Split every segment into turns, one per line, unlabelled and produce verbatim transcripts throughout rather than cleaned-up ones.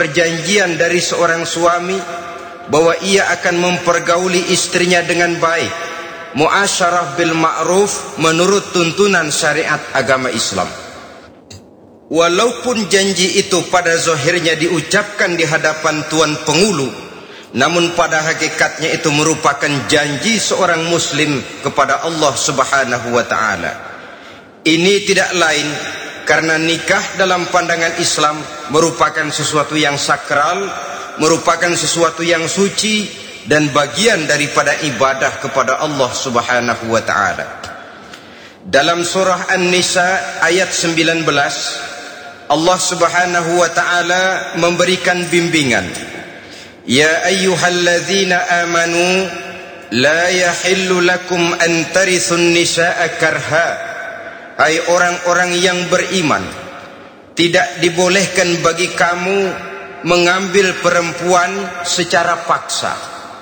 perjanjian dari seorang suami bahwa ia akan mempergauli istrinya dengan baik, muasyarah bil ma'ruf, menurut tuntunan syariat agama Islam. Walaupun janji itu pada zahirnya diucapkan di hadapan tuan pengulu, namun pada hakikatnya itu merupakan janji seorang muslim kepada Allah Subhanahu wa ta'ala. Ini tidak lain karena nikah dalam pandangan Islam merupakan sesuatu yang sakral, merupakan sesuatu yang suci, dan bagian daripada ibadah kepada Allah Subhanahu wa ta'ala. Dalam surah An-Nisa ayat sembilan belas, Allah Subhanahu wa ta'ala memberikan bimbingan. Ya ayyuhalladzina amanu la yahillu lakum an tarithun nisaa karha. Hai orang-orang yang beriman, tidak dibolehkan bagi kamu mengambil perempuan secara paksa.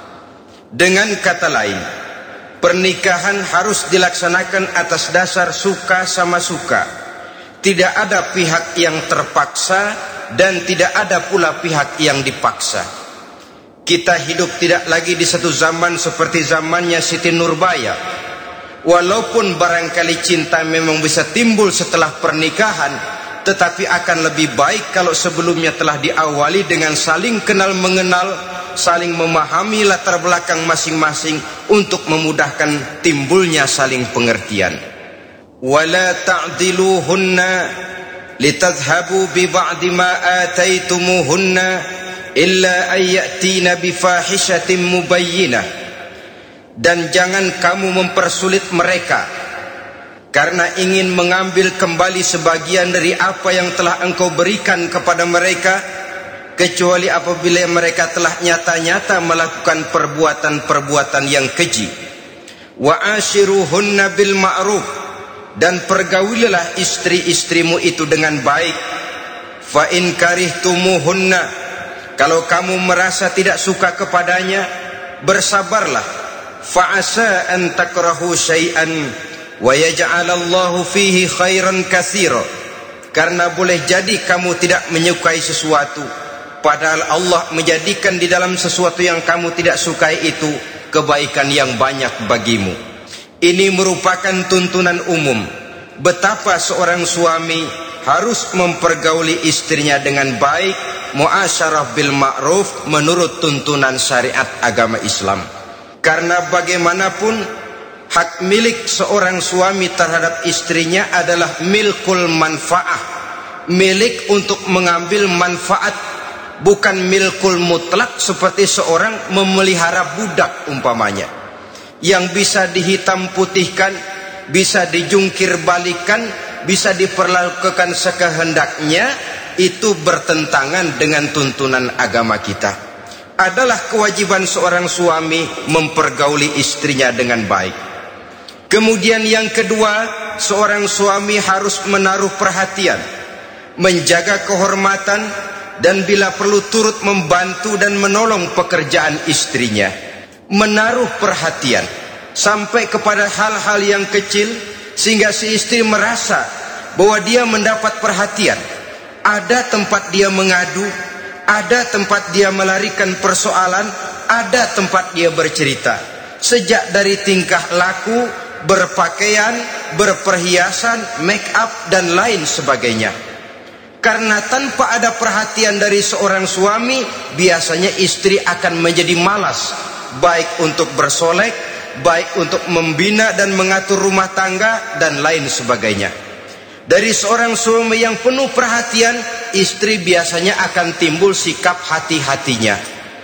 Dengan kata lain, pernikahan harus dilaksanakan atas dasar suka sama suka. Tidak ada pihak yang terpaksa dan tidak ada pula pihak yang dipaksa. Kita hidup tidak lagi di satu zaman seperti zamannya Siti Nurbaya. Walaupun barangkali cinta memang bisa timbul setelah pernikahan, tetapi akan lebih baik kalau sebelumnya telah diawali dengan saling kenal mengenal, saling memahami latar belakang masing-masing untuk memudahkan timbulnya saling pengertian. Wala ta'diluhunna litadhhabu bi ba'di ma ataitumuhunna illa ayyatina bi fahishatin mubayyinah. Dan jangan kamu mempersulit mereka karena ingin mengambil kembali sebagian dari apa yang telah engkau berikan kepada mereka, kecuali apabila mereka telah nyata-nyata melakukan perbuatan-perbuatan yang keji. Wa ashiruhunna bil ma'ruf, dan pergaulilah istri-istrimu itu dengan baik. Fa in karihtumuhunna, kalau kamu merasa tidak suka kepadanya, bersabarlah. Fa'asa an takrahu syai'an wa yaj'alallahu fihi khairan katsira. Karena boleh jadi kamu tidak menyukai sesuatu, padahal Allah menjadikan di dalam sesuatu yang kamu tidak sukai itu kebaikan yang banyak bagimu. Ini merupakan tuntunan umum betapa seorang suami harus mempergauli istrinya dengan baik, muasyarah bil ma'ruf, menurut tuntunan syariat agama Islam. Karena bagaimanapun hak milik seorang suami terhadap istrinya adalah milkul manfaah, milik untuk mengambil manfaat, bukan milkul mutlak seperti seorang memelihara budak umpamanya, yang bisa dihitam putihkan, bisa dijungkir balikan, bisa diperlakukan sekehendaknya. Itu bertentangan dengan tuntunan agama kita. Adalah kewajiban seorang suami mempergauli istrinya dengan baik. Kemudian yang kedua, seorang suami harus menaruh perhatian, menjaga kehormatan, dan bila perlu turut membantu dan menolong pekerjaan istrinya. Menaruh perhatian sampai kepada hal-hal yang kecil sehingga si istri merasa bahwa dia mendapat perhatian. Ada tempat dia mengadu, ada tempat dia melarikan persoalan, ada tempat dia bercerita. Sejak dari tingkah laku, berpakaian, berperhiasan, make up, dan lain sebagainya. Karena tanpa ada perhatian dari seorang suami, biasanya istri akan menjadi malas, baik untuk bersolek, baik untuk membina dan mengatur rumah tangga, dan lain sebagainya. Dari seorang suami yang penuh perhatian, istri biasanya akan timbul sikap hati-hatinya.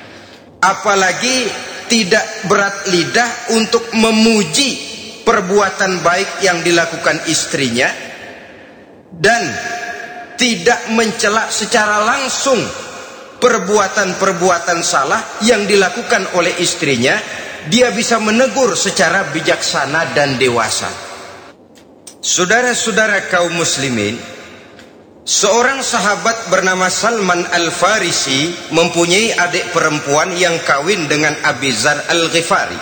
Apalagi tidak berat lidah untuk memuji perbuatan baik yang dilakukan istrinya, dan tidak mencela secara langsung perbuatan-perbuatan salah yang dilakukan oleh istrinya. Dia bisa menegur secara bijaksana dan dewasa. Saudara-saudara kaum muslimin, seorang sahabat bernama Salman Al-Farisi mempunyai adik perempuan yang kawin dengan Abi Dzar Al-Ghifari.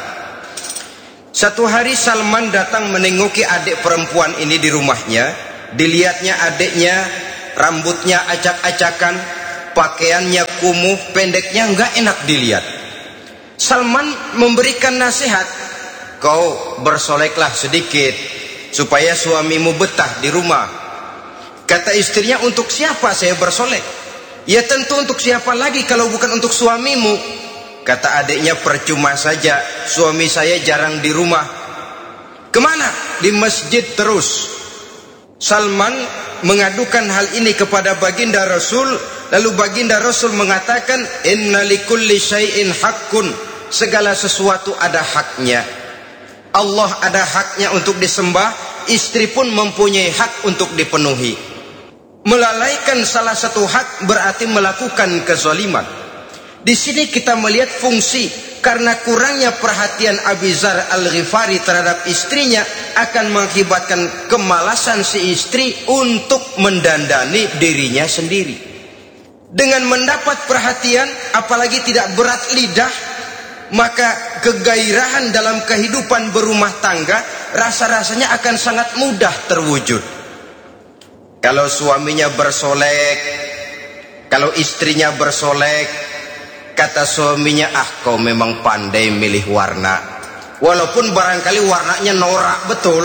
Satu hari Salman datang menengoki adik perempuan ini di rumahnya. Dilihatnya adiknya, rambutnya acak-acakan, pakaiannya kumuh, pendeknya nggak enak dilihat. Salman memberikan nasihat, kau bersoleklah sedikit supaya suamimu betah di rumah. Kata istrinya, untuk siapa saya bersolek? Ya tentu untuk siapa lagi kalau bukan untuk suamimu. Kata adiknya, percuma saja, suami saya jarang di rumah. Kemana? Di masjid terus. Salman mengadukan hal ini kepada baginda Rasul. Lalu baginda Rasul mengatakan, inna likulli syai'in haqqun, segala sesuatu ada haknya. Allah ada haknya untuk disembah, istri pun mempunyai hak untuk dipenuhi. Melalaikan salah satu hak berarti melakukan kezaliman. Di sini kita melihat fungsi, karena kurangnya perhatian Abi Dzar Al-Ghifari terhadap istrinya akan mengakibatkan kemalasan si istri untuk mendandani dirinya sendiri. Dengan mendapat perhatian, apalagi tidak berat lidah, maka kegairahan dalam kehidupan berumah tangga rasa-rasanya akan sangat mudah terwujud. Kalau suaminya bersolek, kalau istrinya bersolek, kata suaminya, ah kau memang pandai milih warna. Walaupun barangkali warnanya norak betul.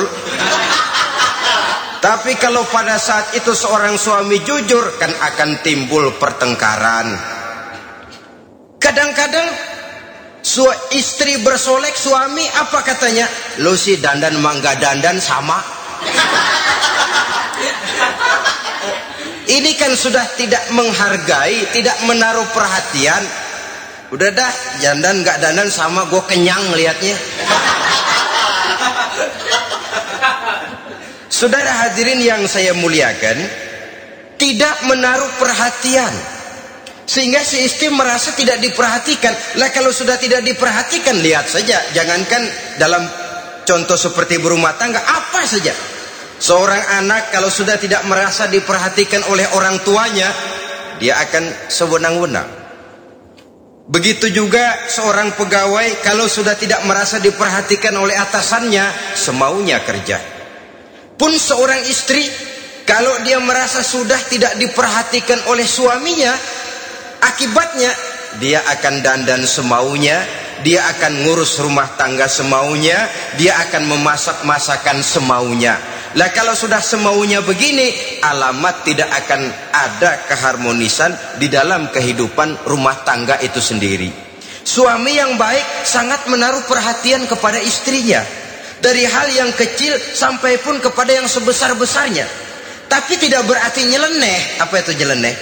Tapi kalau pada saat itu seorang suami jujur, kan akan timbul pertengkaran. Kadang-kadang su istri bersolek, suami apa katanya? Lu sih dandan mangga dandan sama. Ini kan sudah tidak menghargai, tidak menaruh perhatian. Udah dah, dandan gak dandan sama, gue kenyang liatnya. Saudara hadirin yang saya muliakan, tidak menaruh perhatian, sehingga si istri merasa tidak diperhatikan. Lah kalau sudah tidak diperhatikan, lihat saja, jangankan dalam contoh seperti berumah tangga, apa saja. Seorang anak kalau sudah tidak merasa diperhatikan oleh orang tuanya, dia akan sewenang-wenang. Begitu juga seorang pegawai kalau sudah tidak merasa diperhatikan oleh atasannya, semaunya kerja. Pun seorang istri kalau dia merasa sudah tidak diperhatikan oleh suaminya, akibatnya dia akan dandan semaunya, dia akan ngurus rumah tangga semaunya, dia akan memasak masakan semaunya. Lah kalau sudah semaunya begini, alamat tidak akan ada keharmonisan di dalam kehidupan rumah tangga itu sendiri. Suami yang baik sangat menaruh perhatian kepada istrinya, dari hal yang kecil sampai pun kepada yang sebesar-besarnya. Tapi tidak berarti nyeleneh. Apa itu nyeleneh?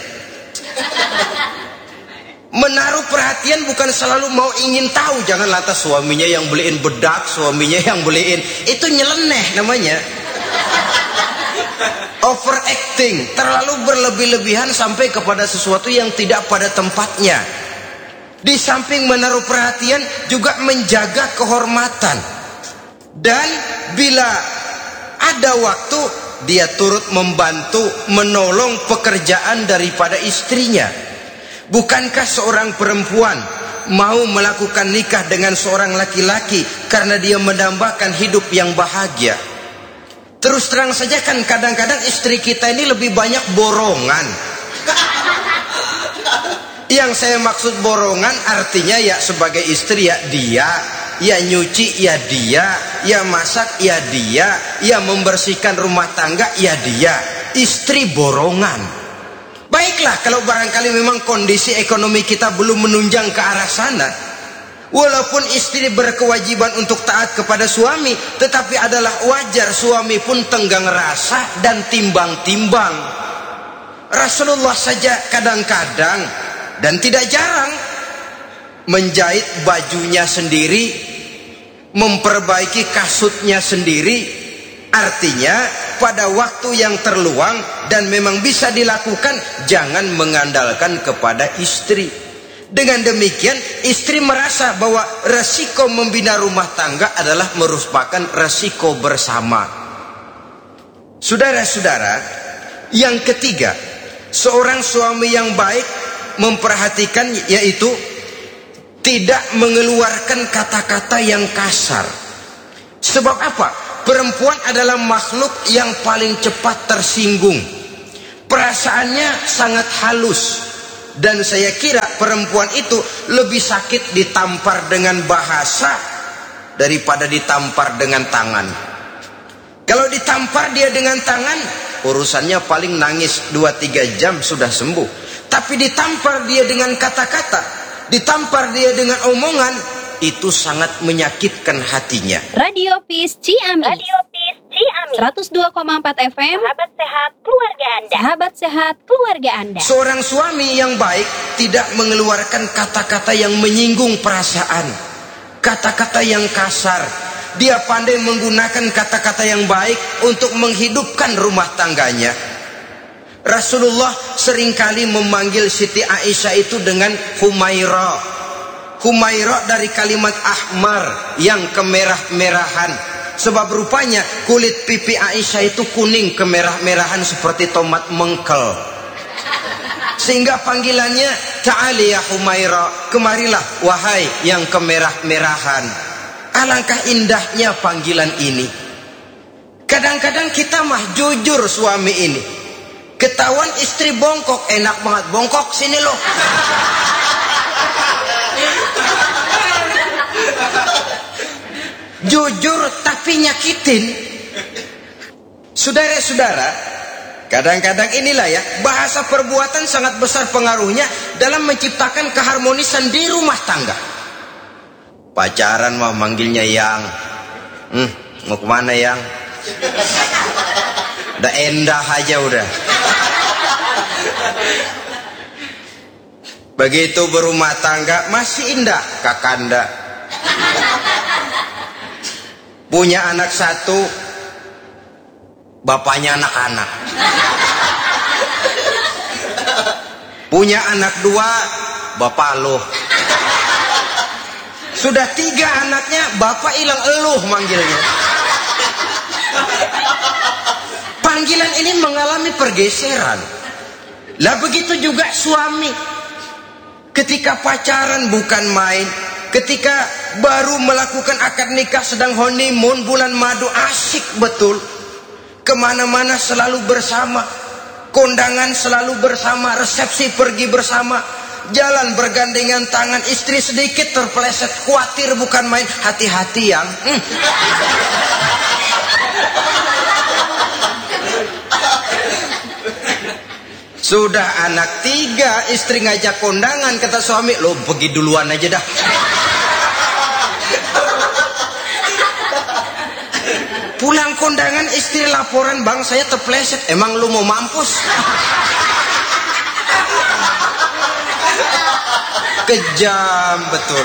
Menaruh perhatian bukan selalu mau ingin tahu. Jangan lantas suaminya yang beliin bedak, suaminya yang beliin. Itu nyeleneh namanya. Overacting, terlalu berlebih-lebihan sampai kepada sesuatu yang tidak pada tempatnya. Di samping menaruh perhatian, juga menjaga kehormatan. Dan bila ada waktu, dia turut membantu, menolong pekerjaan daripada istrinya. Bukankah seorang perempuan mau melakukan nikah dengan seorang laki-laki karena dia mendambakan hidup yang bahagia? Terus terang saja kan kadang-kadang istri kita ini lebih banyak borongan. Yang saya maksud borongan artinya ya sebagai istri ya dia, ya nyuci ya dia, ya masak ya dia, ya membersihkan rumah tangga ya dia. Istri borongan. Baiklah kalau barangkali memang kondisi ekonomi kita belum menunjang ke arah sana. Walaupun istri berkewajiban untuk taat kepada suami, tetapi adalah wajar suami pun tenggang rasa dan timbang-timbang. Rasulullah saja kadang-kadang dan tidak jarang menjahit bajunya sendiri, memperbaiki kasutnya sendiri. Artinya pada waktu yang terluang dan memang bisa dilakukan, jangan mengandalkan kepada istri. Dengan demikian istri merasa bahwa resiko membina rumah tangga adalah merupakan resiko bersama. Saudara-saudara, yang ketiga, seorang suami yang baik memperhatikan yaitu tidak mengeluarkan kata-kata yang kasar. Sebab apa? Perempuan adalah makhluk yang paling cepat tersinggung. Perasaannya sangat halus. Dan saya kira perempuan itu lebih sakit ditampar dengan bahasa daripada ditampar dengan tangan. Kalau ditampar dia dengan tangan, urusannya paling nangis dua tiga jam sudah sembuh. Tapi ditampar dia dengan kata-kata, ditampar dia dengan omongan, itu sangat menyakitkan hatinya.
Radio Peace Ciamis. Radio Peace Ciamis. seratus dua koma empat F M. Sahabat sehat keluarga Anda. Sahabat sehat keluarga Anda.
Seorang suami yang baik tidak mengeluarkan kata-kata yang menyinggung perasaan, kata-kata yang kasar. Dia pandai menggunakan kata-kata yang baik untuk menghidupkan rumah tangganya. Rasulullah seringkali memanggil Siti Aisyah itu dengan Humaira. Humaira dari kalimat ahmar, yang kemerah-merahan. Sebab rupanya kulit pipi Aisyah itu kuning kemerah-merahan seperti tomat mengkel. Sehingga panggilannya Ta'ali ya Humaira, kemarilah wahai yang kemerah-merahan. Alangkah indahnya panggilan ini. Kadang-kadang kita mah jujur suami ini. Ketahuan istri bongkok, enak banget bongkok sini loh. Jujur tapi nyakitin. Saudara-saudara, kadang-kadang inilah ya, bahasa perbuatan sangat besar pengaruhnya dalam menciptakan keharmonisan di rumah tangga. Pacaran mah manggilnya yang, hmm, mau kemana yang? Udah endah aja udah. Begitu berumah tangga masih indah kakanda. Punya anak satu, bapaknya anak-anak. Punya anak dua, bapak lo. Sudah tiga anaknya, bapak hilang eluh manggilnya. Panggilan ini mengalami pergeseran. Lah begitu juga suami. Ketika pacaran bukan main. Ketika baru melakukan akad nikah sedang honeymoon bulan madu, asik betul. Kemana-mana selalu bersama. Kondangan selalu bersama. Resepsi pergi bersama. Jalan bergandengan tangan. Istri sedikit terpeleset, khawatir bukan main. Hati-hati yang hmm. Sudah anak tiga, istri ngajak kondangan, kata suami, lo pergi duluan aja dah. Pulang kondangan, istri laporan, bang saya terpeleset. Emang lu mau mampus? Kejam betul.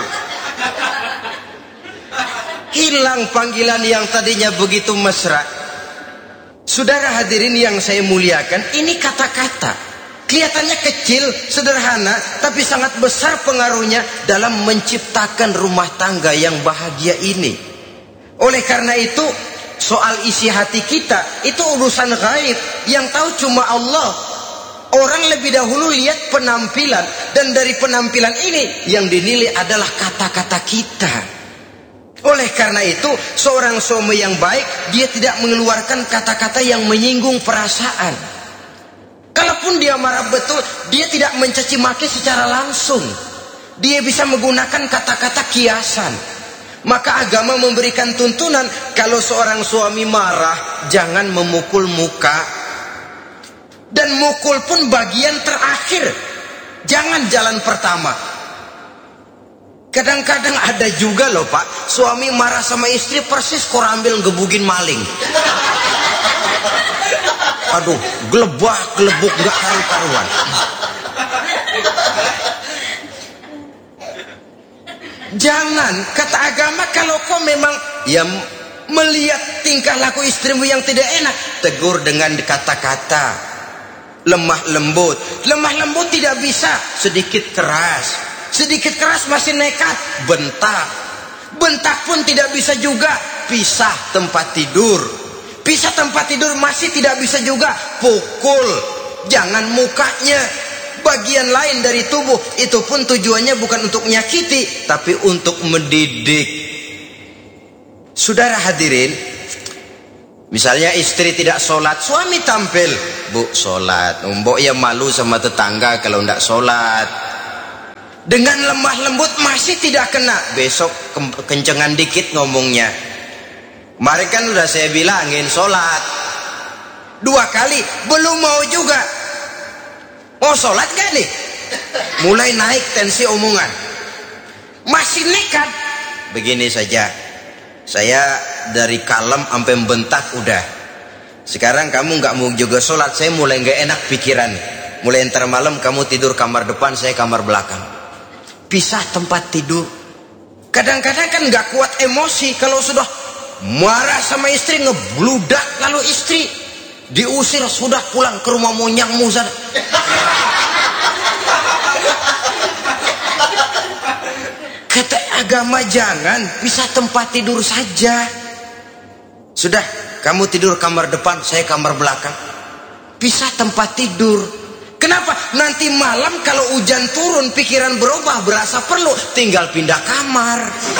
Hilang panggilan yang tadinya begitu mesra. Saudara hadirin yang saya muliakan, ini kata-kata kelihatannya kecil, sederhana, tapi sangat besar pengaruhnya dalam menciptakan rumah tangga yang bahagia ini. Oleh karena itu, soal isi hati kita itu urusan gaib yang tahu cuma Allah. Orang lebih dahulu lihat penampilan, dan dari penampilan ini yang dinilai adalah kata-kata kita. Oleh karena itu, seorang suami yang baik, dia tidak mengeluarkan kata-kata yang menyinggung perasaan. Kalaupun dia marah betul, dia tidak mencaci maki secara langsung. Dia bisa menggunakan kata-kata kiasan. Maka agama memberikan tuntunan, kalau seorang suami marah, jangan memukul muka. Dan mukul pun bagian terakhir, jangan jalan pertama. Kadang-kadang ada juga loh pak, suami marah sama istri persis korambil ngebugin maling. Aduh, gelebah, gelebuk, gak karu-karuan. Jangan, kata agama, kalau kau memang ya melihat tingkah laku istrimu yang tidak enak, tegur dengan kata-kata lemah lembut. Lemah lembut tidak bisa, sedikit keras. Sedikit keras masih nekat, bentak. Bentak pun tidak bisa juga, pisah tempat tidur. Pisah tempat tidur masih tidak bisa juga, pukul. Jangan mukanya, bagian lain dari tubuh. Itu pun tujuannya bukan untuk menyakiti, tapi untuk mendidik. Saudara hadirin, Misalnya istri tidak sholat, suami tampil, bu sholat. Mbok ya malu sama tetangga kalau tidak sholat. Dengan lemah lembut masih tidak kena, besok kencengan dikit ngomongnya. Kemarin kan udah saya bilangin sholat dua kali, belum mau juga. Mau sholat gak nih? Mulai naik tensi omongan, masih nekat. Begini saja, saya dari kalem sampai bentak udah. Sekarang kamu nggak mau juga sholat, saya mulai nggak enak pikiran. Mulai ntar malam kamu tidur kamar depan, saya kamar belakang. Pisah tempat tidur. Kadang-kadang kan nggak kuat emosi, kalau sudah marah sama istri ngebludak, lalu istri diusir, sudah pulang ke rumah monyangmu sana. Kata agama jangan, pisah tempat tidur saja. Sudah, kamu tidur kamar depan, saya kamar belakang. Pisah tempat tidur. Kenapa? Nanti malam kalau hujan turun, pikiran berubah, berasa perlu, tinggal pindah kamar.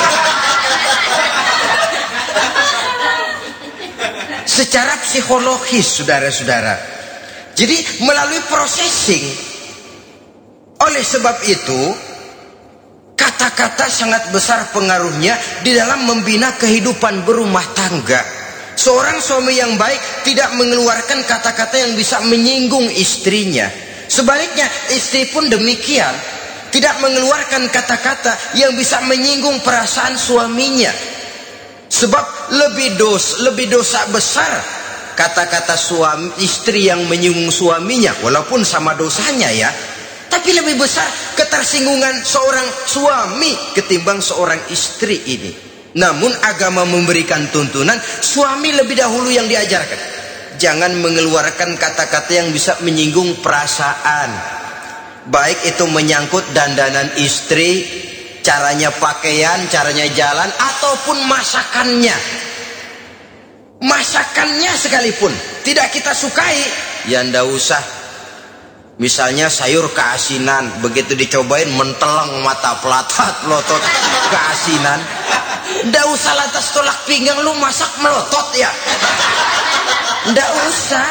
Secara psikologis, saudara-saudara. Jadi melalui processing. Oleh sebab itu, kata-kata sangat besar pengaruhnya di dalam membina kehidupan berumah tangga. Seorang suami yang baik tidak mengeluarkan kata-kata yang bisa menyinggung istrinya. Sebaliknya, istri pun demikian, tidak mengeluarkan kata-kata yang bisa menyinggung perasaan suaminya. Sebab lebih dos, lebih dosa besar kata-kata suami istri yang menyinggung suaminya, walaupun sama dosanya ya. Tapi lebih besar ketersinggungan seorang suami ketimbang seorang istri ini. Namun agama memberikan tuntunan, suami lebih dahulu yang diajarkan. Jangan mengeluarkan kata-kata yang bisa menyinggung perasaan. Baik itu menyangkut dandanan istri, caranya pakaian, caranya jalan, ataupun masakannya. Masakannya sekalipun tidak kita sukai, ya ndak usah. Misalnya sayur keasinan, begitu dicobain mentelang mata pelatat melotot keasinan. Ndak usah lantas tolak pinggang, lu masak melotot ya. Ndak usah.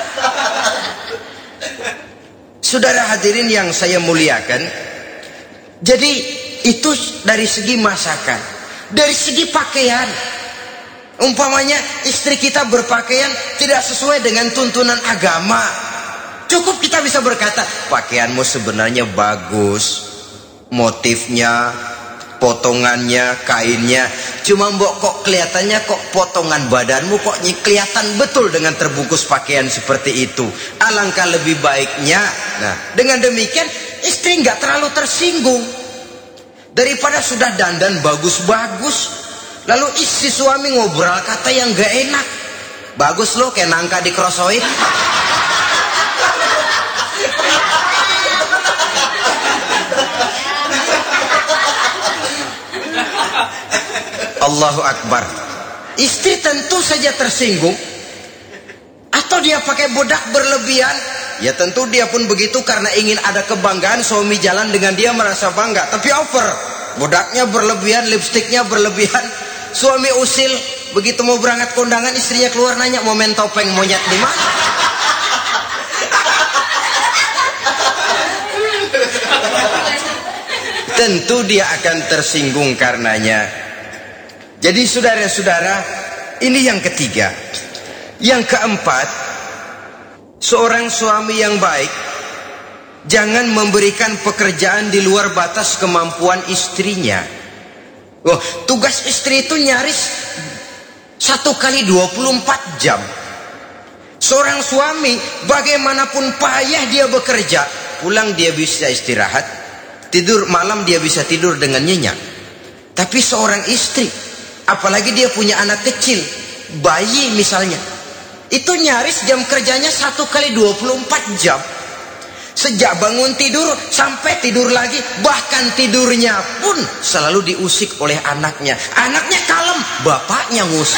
Saudara hadirin yang saya muliakan, jadi itu dari segi masakan. Dari segi pakaian, umpamanya istri kita berpakaian tidak sesuai dengan tuntunan agama, cukup kita bisa berkata, pakaianmu sebenarnya bagus, motifnya, potongannya, kainnya, cuma mbok kok kelihatannya kok potongan badanmu kok kelihatan betul dengan terbungkus pakaian seperti itu. Alangkah lebih baiknya, nah dengan demikian istri nggak terlalu tersinggung. Daripada sudah dandan bagus-bagus, lalu istri suami ngobrol kata yang gak enak. Bagus lo kayak nangka dikerosoin. Allahu Akbar. Istri tentu saja tersinggung. Atau dia pakai bedak berlebihan, ya tentu dia pun begitu karena ingin ada kebanggaan, suami jalan dengan dia merasa bangga. Tapi over, bedaknya berlebihan, lipstiknya berlebihan. Suami usil, begitu mau berangkat kondangan, istrinya keluar nanya, mau main topeng monyet di mana? Tentu dia akan tersinggung karenanya. Jadi saudara-saudara, ini yang ketiga. Yang keempat, seorang suami yang baik jangan memberikan pekerjaan di luar batas kemampuan istrinya. Oh, tugas istri itu nyaris satu kali dua puluh empat jam. Seorang suami bagaimanapun payah dia bekerja, pulang dia bisa istirahat, tidur malam dia bisa tidur dengan nyenyak. Tapi seorang istri, apalagi dia punya anak kecil, bayi misalnya, itu nyaris jam kerjanya satu kali dua puluh empat jam. Sejak bangun tidur sampai tidur lagi, bahkan tidurnya pun selalu diusik oleh anaknya. Anaknya kalem, bapaknya ngusik.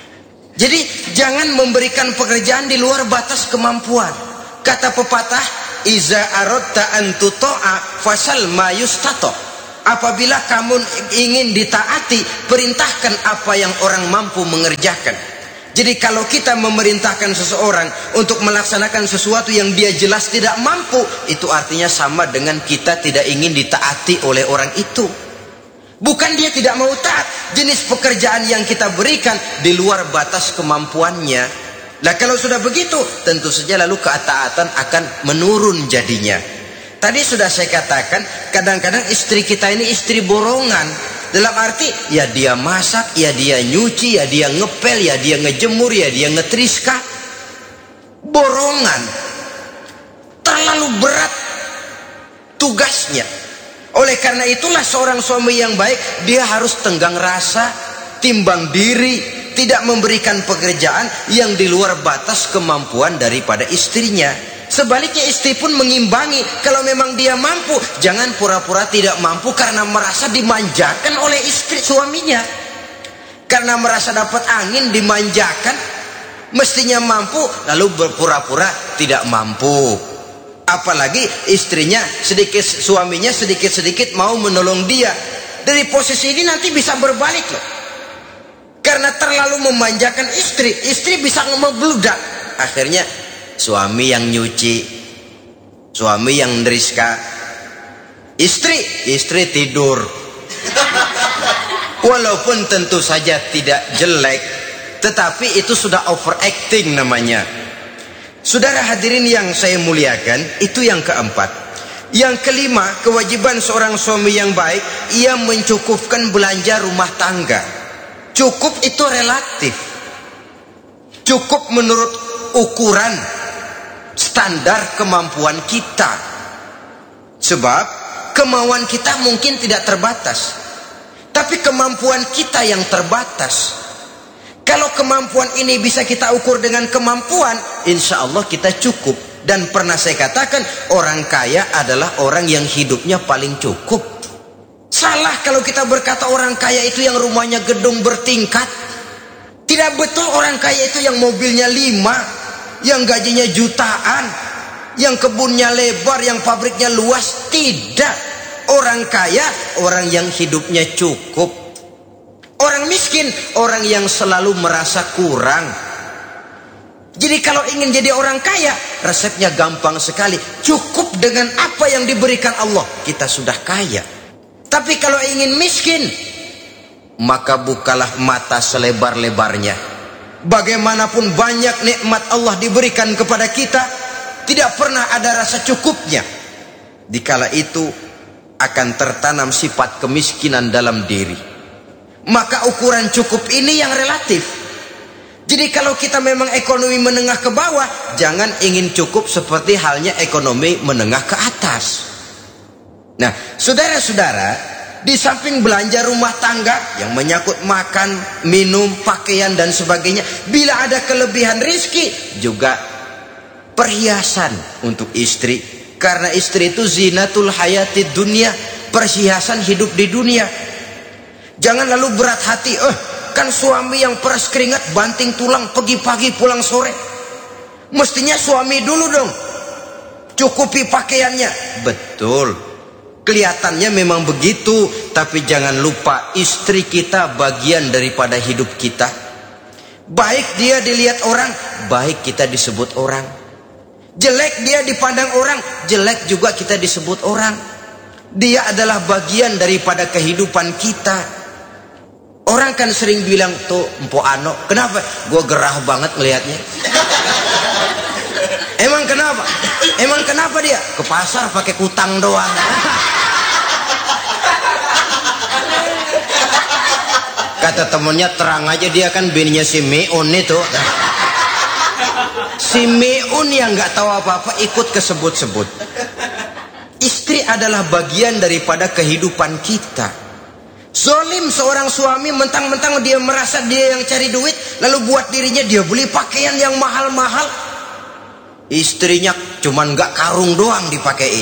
Jadi jangan memberikan pekerjaan di luar batas kemampuan. Kata pepatah, iza aradta an tuta'a fasal ma yustato. Apabila kamu ingin ditaati, perintahkan apa yang orang mampu mengerjakan. Jadi kalau kita memerintahkan seseorang untuk melaksanakan sesuatu yang dia jelas tidak mampu, itu artinya sama dengan kita tidak ingin ditaati oleh orang itu. Bukan dia tidak mau taat, jenis pekerjaan yang kita berikan di luar batas kemampuannya. Nah kalau sudah begitu, tentu saja lalu ketaatan akan menurun jadinya. Tadi sudah saya katakan, kadang-kadang istri kita ini istri borongan. Dalam arti, ya dia masak, ya dia nyuci, ya dia ngepel, ya dia ngejemur, ya dia ngetriska. Borongan. Terlalu berat tugasnya. Oleh karena itulah seorang suami yang baik, dia harus tenggang rasa, timbang diri, tidak memberikan pekerjaan yang di luar batas kemampuan daripada istrinya. Sebaliknya istri pun mengimbangi. Kalau memang dia mampu, jangan pura-pura tidak mampu karena merasa dimanjakan oleh istri suaminya. Karena merasa dapat angin dimanjakan, mestinya mampu, lalu berpura-pura tidak mampu. Apalagi istrinya sedikit, suaminya sedikit-sedikit mau menolong dia. Dari posisi ini nanti bisa berbalik loh. Karena terlalu memanjakan istri, istri bisa membludak. Akhirnya suami yang nyuci, suami yang neriska, istri, istri tidur. Walaupun tentu saja tidak jelek, tetapi itu sudah overacting namanya. Saudara hadirin yang saya muliakan, itu yang keempat. Yang kelima, kewajiban seorang suami yang baik, ia mencukupkan belanja rumah tangga. Cukup itu relatif. Cukup menurut ukuran standar kemampuan kita. Sebab kemauan kita mungkin tidak terbatas, tapi kemampuan kita yang terbatas. Kalau kemampuan ini bisa kita ukur dengan kemampuan, insya Allah kita cukup. Dan pernah saya katakan, orang kaya adalah orang yang hidupnya paling cukup. Salah kalau kita berkata orang kaya itu yang rumahnya gedung bertingkat. Tidak betul orang kaya itu yang mobilnya lima, yang gajinya jutaan, yang kebunnya lebar, yang pabriknya luas. Tidak. Orang kaya orang yang hidupnya cukup. Orang miskin orang yang selalu merasa kurang. Jadi kalau ingin jadi orang kaya, resepnya gampang sekali. Cukup dengan apa yang diberikan Allah, kita sudah kaya. Tapi kalau ingin miskin, maka bukalah mata selebar-lebarnya. Bagaimanapun banyak nikmat Allah diberikan kepada kita, tidak pernah ada rasa cukupnya. Dikala itu akan tertanam sifat kemiskinan dalam diri. Maka ukuran cukup ini yang relatif. Jadi kalau kita memang ekonomi menengah ke bawah, jangan ingin cukup seperti halnya ekonomi menengah ke atas. Nah, saudara-saudara, di samping belanja rumah tangga yang menyangkut makan, minum, pakaian dan sebagainya, bila ada kelebihan rizki, juga perhiasan untuk istri. Karena istri itu zinatul hayatid dunia, perhiasan hidup di dunia. Jangan lalu berat hati, eh kan suami yang peras keringat, banting tulang, pergi pagi pulang sore. Mestinya suami dulu dong cukupi pakaiannya. Betul, kelihatannya memang begitu, tapi jangan lupa istri kita bagian daripada hidup kita. Baik dia dilihat orang, baik kita disebut orang. Jelek dia dipandang orang, jelek juga kita disebut orang. Dia adalah bagian daripada kehidupan kita. Orang kan sering bilang, tuh Mpo Ano, kenapa? Gue gerah banget ngelihatnya. Emang kenapa? Emang kenapa dia? Ke pasar pakai kutang doang. Kata temennya, terang aja dia kan bininya si Meun itu. Si Meun yang nggak tahu apa-apa ikut kesebut-sebut. Istri adalah bagian daripada kehidupan kita. Zolim seorang suami, mentang-mentang dia merasa dia yang cari duit, lalu buat dirinya dia beli pakaian yang mahal-mahal. Istrinya cuman nggak karung doang dipakein.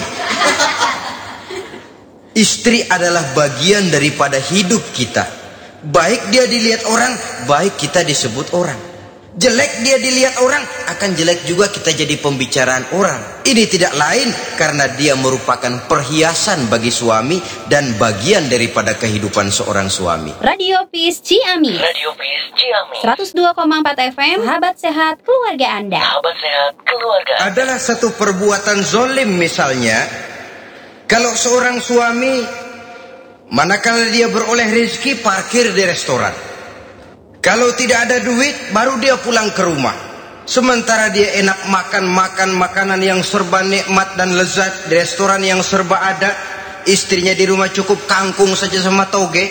Istri adalah bagian daripada hidup kita. Baik dia dilihat orang, baik kita disebut orang. Jelek dia dilihat orang, akan jelek juga kita jadi pembicaraan orang. Ini tidak lain karena dia merupakan perhiasan bagi suami dan bagian daripada kehidupan seorang suami.
Radio Peace Ciamis.
Radio Peace Ciamis.
seratus dua koma empat F M. Sahabat sehat keluarga Anda.
Sahabat sehat keluarga.
Adalah satu perbuatan zolim misalnya, kalau seorang suami manakala dia beroleh rezeki parkir di restoran. Kalau tidak ada duit, baru dia pulang ke rumah. Sementara dia enak makan-makan makanan yang serba nikmat dan lezat di restoran yang serba ada. Istrinya di rumah cukup kangkung saja sama toge.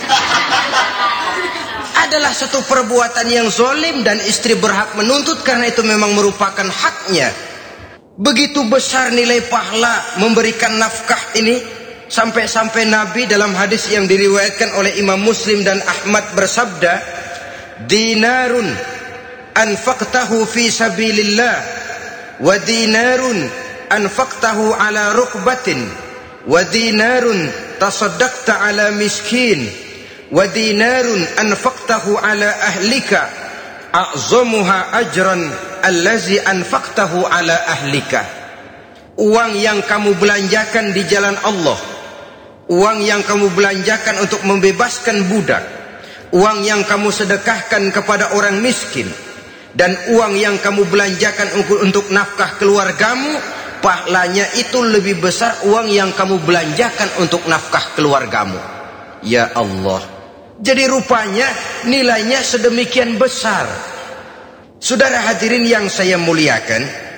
Adalah satu perbuatan yang zolim dan istri berhak menuntut karena itu memang merupakan haknya. Begitu besar nilai pahala memberikan nafkah ini, sampai-sampai Nabi dalam hadis yang diriwayatkan oleh Imam Muslim dan Ahmad bersabda, dinarun anfaqtahu fi sabilillah wa dinarun anfaqtahu ala rukbatin wa dinarun tasaddaqta ala miskin wa dinarun anfaqtahu ala ahlika a'zamuha ajran allazi anfaqtahu ala ahlika. Uang yang kamu belanjakan di jalan Allah, uang yang kamu belanjakan untuk membebaskan budak, uang yang kamu sedekahkan kepada orang miskin, dan uang yang kamu belanjakan untuk nafkah keluargamu, pahalanya itu lebih besar uang yang kamu belanjakan untuk nafkah keluargamu. Ya Allah. Jadi rupanya nilainya sedemikian besar. Saudara hadirin yang saya muliakan,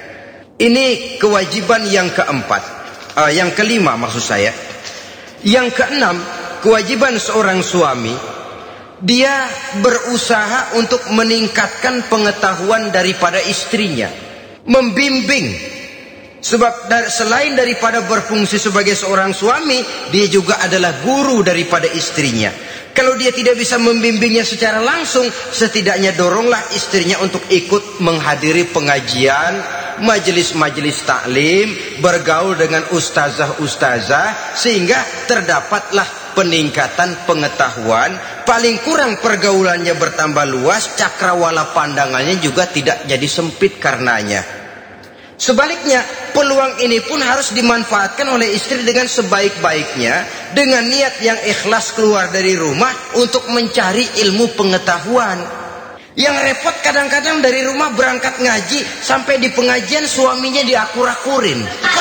ini kewajiban yang keempat, uh, yang kelima maksud saya. Yang keenam, kewajiban seorang suami, dia berusaha untuk meningkatkan pengetahuan daripada istrinya, membimbing. Sebab selain daripada berfungsi sebagai seorang suami, dia juga adalah guru daripada istrinya. Kalau dia tidak bisa membimbingnya secara langsung, setidaknya doronglah istrinya untuk ikut menghadiri pengajian, majelis-majelis taklim, bergaul dengan ustazah-ustazah, sehingga terdapatlah peningkatan pengetahuan. Paling kurang pergaulannya bertambah luas, cakrawala pandangannya juga tidak jadi sempit karenanya. Sebaliknya, peluang ini pun harus dimanfaatkan oleh istri dengan sebaik-baiknya, dengan niat yang ikhlas keluar dari rumah untuk mencari ilmu pengetahuan. Yang repot kadang-kadang dari rumah berangkat ngaji, sampai di pengajian suaminya diakur-akurin.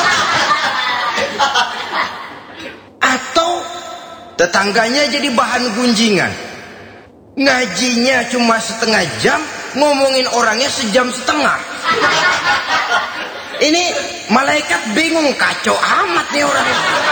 Atau tetangganya jadi bahan gunjingan. Ngajinya cuma setengah jam, ngomongin orangnya sejam setengah. Ini malaikat bingung, kacau amat nih orang.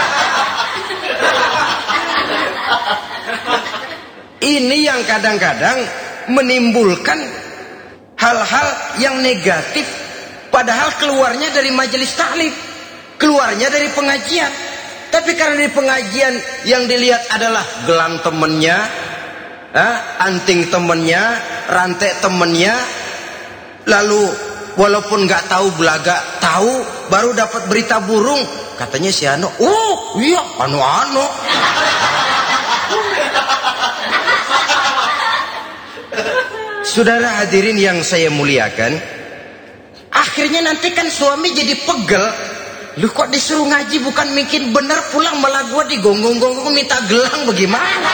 Ini yang kadang-kadang menimbulkan hal-hal yang negatif, padahal keluarnya dari majelis taklim, keluarnya dari pengajian. Tapi karena di pengajian yang dilihat adalah gelang temennya, eh, anting temennya, rantai temennya, lalu walaupun nggak tahu belaga tahu, baru dapat berita burung, katanya si Ano, oh iya Ano-Ano. Saudara hadirin yang saya muliakan, akhirnya nanti kan suami jadi pegel. Lu kok disuruh ngaji bukan mungkin benar, pulang malah gua digonggong-gonggong minta gelang, bagaimana?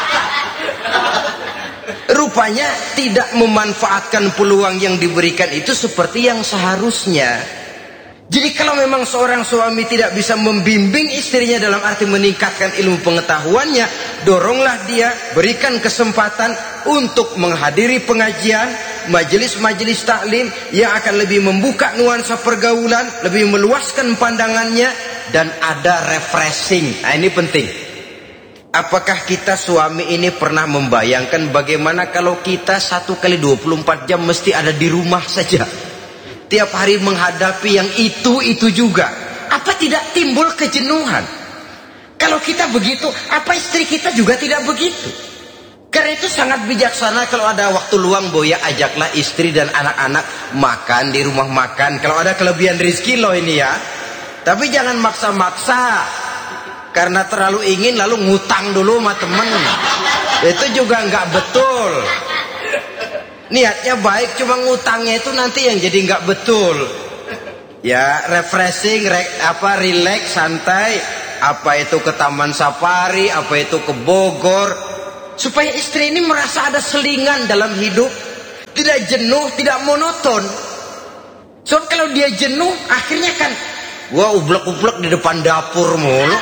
Rupanya tidak memanfaatkan peluang yang diberikan itu seperti yang seharusnya. Jadi kalau memang seorang suami tidak bisa membimbing istrinya dalam arti meningkatkan ilmu pengetahuannya, doronglah dia, berikan kesempatan untuk menghadiri pengajian, majelis-majelis taklim yang akan lebih membuka nuansa pergaulan, lebih meluaskan pandangannya, dan ada refreshing. Nah, ini penting. Apakah kita suami ini pernah membayangkan bagaimana kalau kita satu kali dua puluh empat jam mesti ada di rumah saja, tiap hari menghadapi yang itu-itu juga? Apa tidak timbul kejenuhan? Kalau kita begitu, apa istri kita juga tidak begitu? Karena itu sangat bijaksana kalau ada waktu luang, Boya ajaklah istri dan anak-anak makan di rumah makan. Kalau ada kelebihan rezeki loh ini ya. Tapi jangan maksa-maksa. Karena terlalu ingin lalu ngutang dulu sama temen. Itu juga nggak betul. niatnya baik, cuma ngutangnya itu nanti yang jadi nggak betul. Ya, refreshing, re, apa, relax, santai. Apa itu ke Taman Safari, apa itu ke Bogor, supaya istri ini merasa ada selingan dalam hidup, tidak jenuh, tidak monoton. So kalau dia jenuh, akhirnya kan gua ublek-ublek di depan dapur mulu.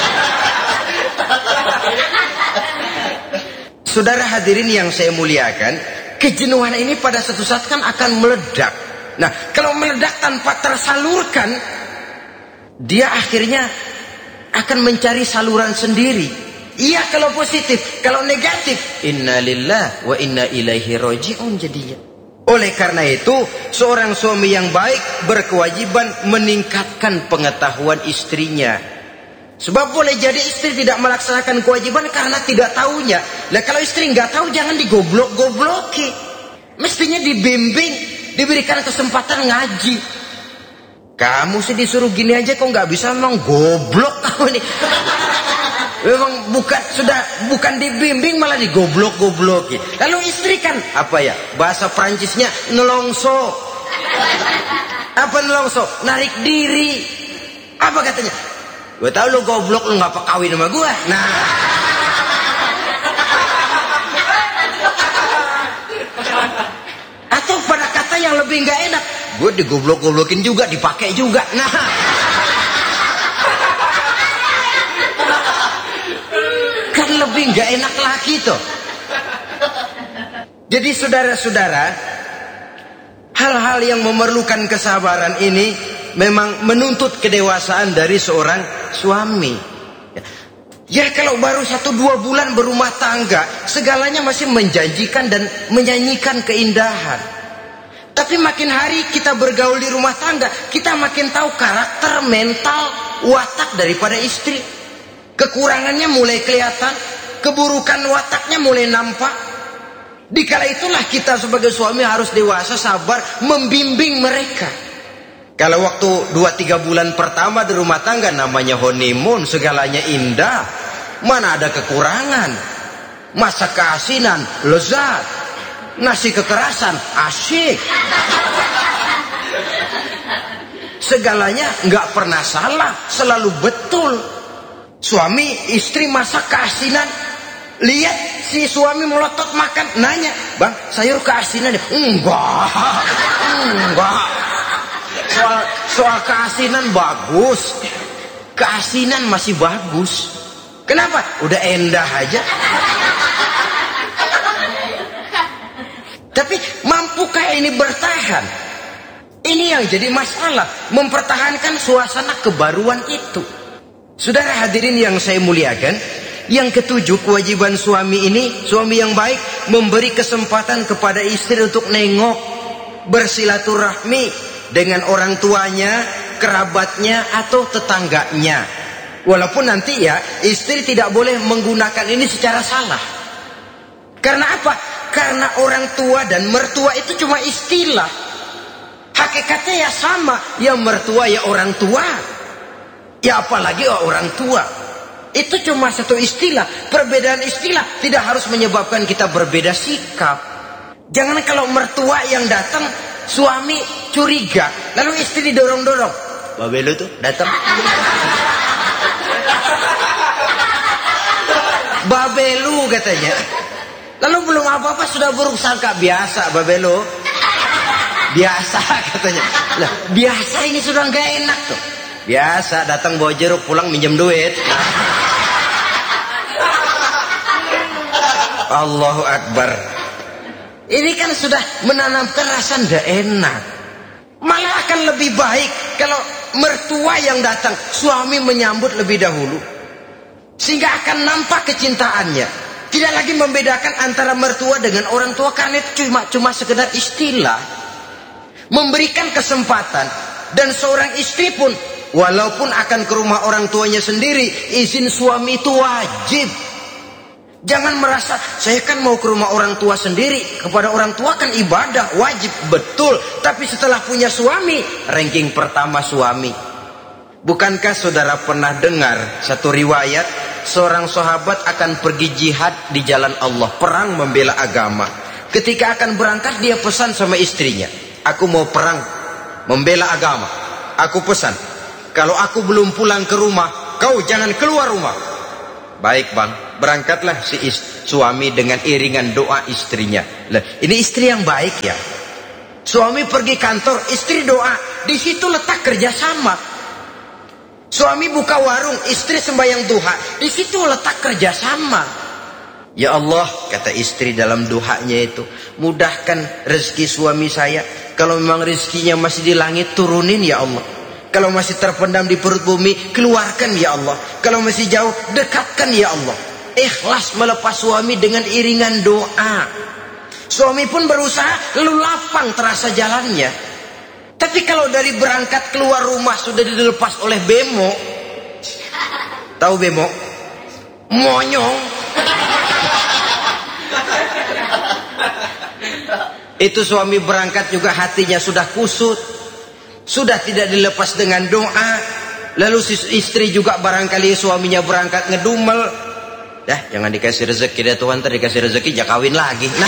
Saudara hadirin yang saya muliakan, kejenuhan ini pada suatu saat kan akan meledak. Nah, kalau meledak tanpa tersalurkan, dia akhirnya akan mencari saluran sendiri. Iya kalau positif, kalau negatif, innalillah wa inna ilaihi raji'un jadinya. Oleh karena itu, seorang suami yang baik berkewajiban meningkatkan pengetahuan istrinya. Sebab boleh jadi istri tidak melaksanakan kewajiban karena tidak tahunya. Lah kalau istri nggak tahu, jangan digoblok-gobloki. Mestinya dibimbing, diberikan kesempatan ngaji. Kamu sih disuruh gini aja kok nggak bisa, memang goblok kamu nih. Memang bukan, sudah bukan dibimbing malah digoblok-gobloki. Lalu istri kan apa ya, bahasa Prancisnya nelongso. Apa nelongso? Narik diri. Apa katanya? Gue tahu lu goblok, lu ngapa kawin sama gue. Nah, atau pada kata yang lebih nggak enak, gue digoblok-goblokin juga, dipakai juga. Nah, kan lebih nggak enak lagi tuh. Jadi saudara-saudara, hal-hal yang memerlukan kesabaran ini memang menuntut kedewasaan dari seorang suami. Ya kalau baru satu dua bulan berumah tangga, segalanya masih menjanjikan dan menyanyikan keindahan. Tapi makin hari kita bergaul di rumah tangga, kita makin tahu karakter, mental, watak daripada istri. Kekurangannya mulai kelihatan, keburukan wataknya mulai nampak. Dikala itulah kita sebagai suami harus dewasa, sabar, membimbing mereka. Kalau waktu dua tiga bulan pertama di rumah tangga, namanya honeymoon, segalanya indah, mana ada kekurangan. Masak keasinan, lezat. Nasi kekerasan, asyik. Segalanya nggak pernah salah, selalu betul. Suami istri masak keasinan, lihat si suami melotot makan, nanya, bang sayur keasinan ya? Enggak, enggak. Soal, soal keasinan bagus, keasinan masih bagus. Kenapa? Udah endah aja. Tapi mampukah ini bertahan? Ini yang jadi masalah, mempertahankan suasana kebaruan itu. Saudara hadirin yang saya muliakan, yang ketujuh, kewajiban suami ini, suami yang baik, memberi kesempatan kepada istri untuk nengok, bersilaturahmi dengan orang tuanya, kerabatnya, atau tetangganya. Walaupun nanti ya, istri tidak boleh menggunakan ini secara salah. Karena apa? Karena orang tua dan mertua itu cuma istilah. Hakikatnya ya sama, ya mertua ya orang tua. Ya apalagi orang tua. Itu cuma satu istilah. Perbedaan istilah tidak harus menyebabkan kita berbeda sikap. Jangan kalau mertua yang datang, suami curiga, lalu istri didorong-dorong. Babe lu tuh datang. Babe lu katanya. Lalu belum apa-apa sudah buruk sangka. Biasa babe lu. Biasa katanya. Lah, biasa ini sudah nggak enak tuh. Biasa datang bawa jeruk, pulang minjem duit. Allahu Akbar. Ini kan sudah menanamkan rasa nggak enak. Malah akan lebih baik kalau mertua yang datang, suami menyambut lebih dahulu, sehingga akan nampak kecintaannya. Tidak lagi membedakan antara mertua dengan orang tua, karena itu cuma cuma sekedar istilah. Memberikan kesempatan, dan seorang istri pun walaupun akan ke rumah orang tuanya sendiri, izin suami itu wajib. Jangan merasa saya kan mau ke rumah orang tua sendiri, kepada orang tua kan ibadah, wajib, betul. Tapi setelah punya suami, ranking pertama suami. Bukankah saudara pernah dengar satu riwayat, seorang sahabat akan pergi jihad di jalan Allah, perang membela agama. Ketika akan berangkat dia pesan sama istrinya, aku mau perang, membela agama. Aku pesan, kalau aku belum pulang ke rumah, kau jangan keluar rumah. Baik bang, berangkatlah si suami dengan iringan doa istrinya. Lah, ini istri yang baik ya. Suami pergi kantor, istri doa. Di situ letak kerjasama. Suami buka warung, istri sembahyang duha. Di situ letak kerjasama. Ya Allah, kata istri dalam doanya itu, mudahkan rezeki suami saya. Kalau memang rezekinya masih di langit, turunin ya Allah. Kalau masih terpendam di perut bumi, keluarkan ya Allah. Kalau masih jauh, dekatkan ya Allah. Ikhlas melepas suami dengan iringan doa. Suami pun berusaha, lalu lapang terasa jalannya. Tapi kalau dari berangkat keluar rumah sudah dilepas oleh bemo. Tahu bemo? Monyong. Itu suami berangkat juga hatinya sudah kusut, sudah tidak dilepas dengan doa. Lalu si istri juga barangkali suaminya berangkat ngedumel. Dah, jangan dikasih rezeki dah Tuhan, ntar dikasih rezeki jangan kawin lagi. Nah.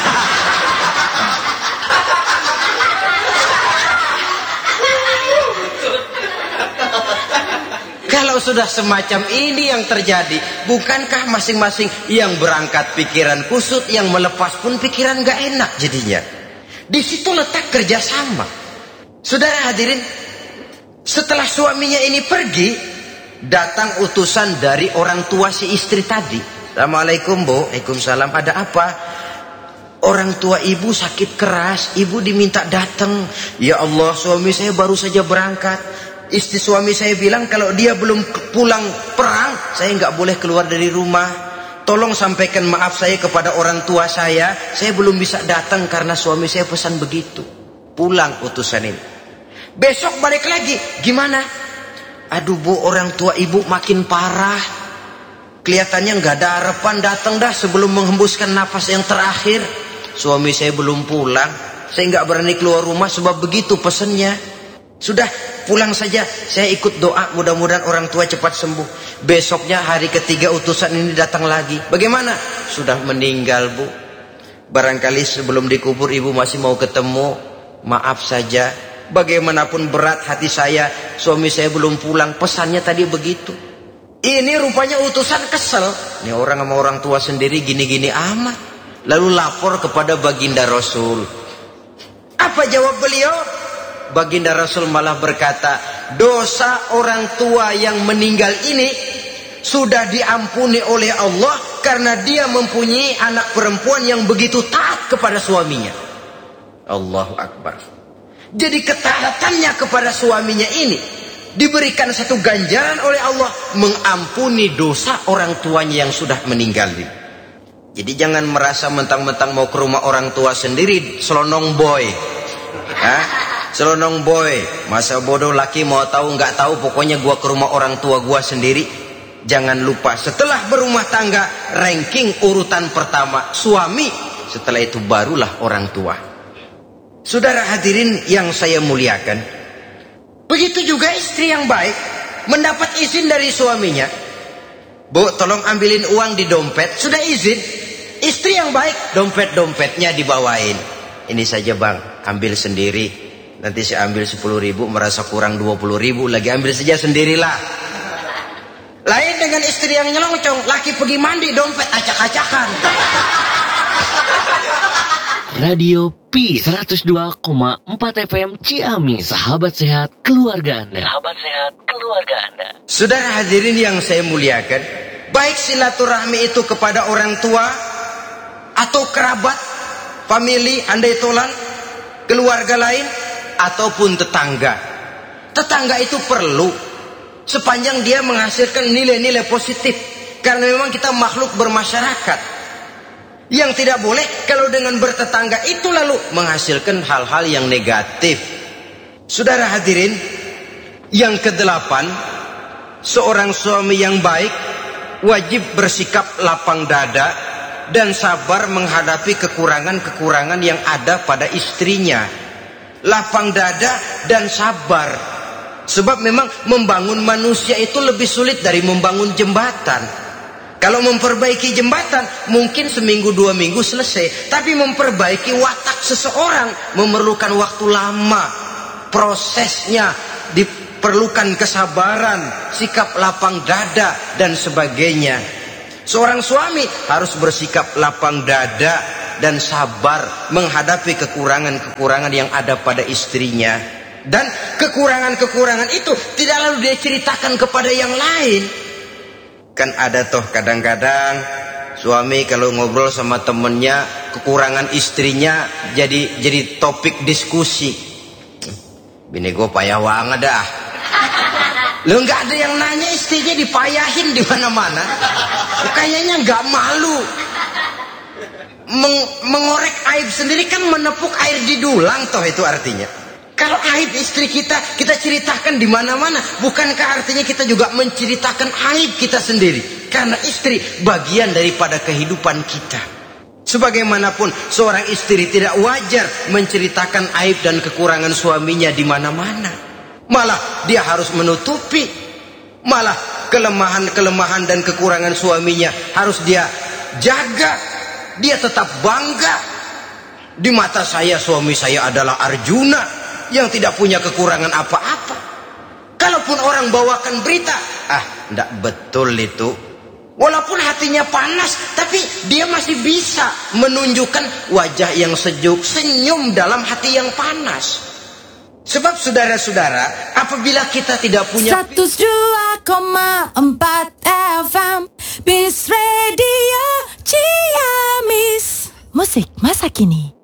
Kalau sudah semacam ini yang terjadi, bukankah masing-masing yang berangkat pikiran kusut, yang melepas pun pikiran gak enak jadinya. Di situ letak kerjasama. Saudara hadirin, setelah suaminya ini pergi, datang utusan dari orang tua si istri tadi. Assalamualaikum bu. Waalaikumsalam. Ada apa? Orang tua ibu sakit keras, ibu diminta datang. Ya Allah, suami saya baru saja berangkat. Istri suami saya bilang kalau dia belum pulang perang, saya nggak boleh keluar dari rumah. Tolong sampaikan maaf saya kepada orang tua saya. Saya belum bisa datang karena suami saya pesan begitu. Pulang utusan ini. Besok balik lagi. Gimana? Aduh bu, orang tua ibu makin parah. Kelihatannya nggak ada harapan datang dah sebelum menghembuskan nafas yang terakhir. Suami saya belum pulang. Saya nggak berani keluar rumah sebab begitu pesannya. Sudah pulang saja, saya ikut doa mudah-mudahan orang tua cepat sembuh. Besoknya hari ketiga utusan ini datang lagi. Bagaimana? Sudah meninggal bu. Barangkali sebelum dikubur ibu masih mau ketemu. Maaf saja, bagaimanapun berat hati saya, suami saya belum pulang. Pesannya tadi begitu. Ini rupanya utusan kesel. Ini orang sama orang tua sendiri gini-gini amat. Lalu lapor kepada baginda Rasul. Apa jawab beliau? Baginda Rasul malah berkata, dosa orang tua yang meninggal ini sudah diampuni oleh Allah karena dia mempunyai anak perempuan yang begitu taat kepada suaminya. Allahu Akbar. Jadi ketaatannya kepada suaminya ini diberikan satu ganjaran oleh Allah, mengampuni dosa orang tuanya yang sudah meninggal ini. Jadi jangan merasa mentang-mentang mau ke rumah orang tua sendiri selonong boy. Hah? Selonong boy, masa bodoh laki mau tahu nggak tahu, pokoknya gua ke rumah orang tua gua sendiri. Jangan lupa setelah berumah tangga, ranking urutan pertama suami, setelah itu barulah orang tua. Saudara hadirin yang saya muliakan, begitu juga istri yang baik mendapat izin dari suaminya. Bu, tolong ambilin uang di dompet. Sudah izin. Istri yang baik, dompet-dompetnya dibawain. Ini saja bang, ambil sendiri. Nanti saya ambil sepuluh ribu, merasa kurang dua puluh ribu, lagi ambil saja sendirilah. Lain dengan istri yang nyelongcong, laki pergi mandi, dompet acak-acakan.
Radio P seratus dua koma empat F M Ciamis, sahabat sehat keluarga Anda.
Sahabat sehat keluarga Anda.
Saudara hadirin yang saya muliakan, baik silaturahmi itu kepada orang tua atau kerabat, famili, andai tolan, keluarga lain, ataupun tetangga. Tetangga itu perlu sepanjang dia menghasilkan nilai-nilai positif, karena memang kita makhluk bermasyarakat. Yang tidak boleh kalau dengan bertetangga itu lalu menghasilkan hal-hal yang negatif. Saudara hadirin yang kedelapan, seorang suami yang baik wajib bersikap lapang dada dan sabar menghadapi kekurangan-kekurangan yang ada pada istrinya. Lapang dada dan sabar. Sebab memang membangun manusia itu lebih sulit dari membangun jembatan. Kalau memperbaiki jembatan mungkin seminggu dua minggu selesai, tapi memperbaiki watak seseorang memerlukan waktu lama. Prosesnya diperlukan kesabaran, sikap lapang dada dan sebagainya. Seorang suami harus bersikap lapang dada dan sabar menghadapi kekurangan-kekurangan yang ada pada istrinya. Dan kekurangan-kekurangan itu tidak lalu dia ceritakan kepada yang lain. Kan ada toh kadang-kadang suami kalau ngobrol sama temennya kekurangan istrinya jadi jadi topik diskusi. Bini gue payah banget dah. Lo nggak ada yang nanya istrinya dipayahin di mana-mana. Kayaknya nggak malu. Meng mengorek aib sendiri kan menepuk air di dulang toh itu artinya. Kalau aib istri kita, kita ceritakan di mana-mana. Bukankah artinya kita juga menceritakan aib kita sendiri? Karena istri bagian daripada kehidupan kita. Sebagaimanapun, seorang istri tidak wajar menceritakan aib dan kekurangan suaminya di mana-mana. Malah dia harus menutupi. Malah kelemahan-kelemahan dan kekurangan suaminya harus dia jaga. Dia tetap bangga. Di mata saya, suami saya adalah Arjuna yang tidak punya kekurangan apa-apa. Kalaupun orang bawakan berita, ah, tidak betul itu. Walaupun hatinya panas, tapi dia masih bisa menunjukkan wajah yang sejuk, senyum dalam hati yang panas. Sebab saudara-saudara, apabila kita tidak punya
seratus dua koma empat F M Peace Radio Ciamis, musik masa kini.